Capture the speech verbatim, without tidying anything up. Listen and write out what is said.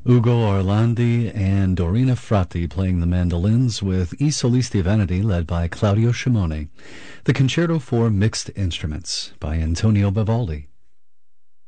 Ugo Orlandi and Dorina Fratti playing the mandolins, with I Solisti Veneti led by Claudio Scimone. The Concerto for Mixed Instruments by Antonio Vivaldi.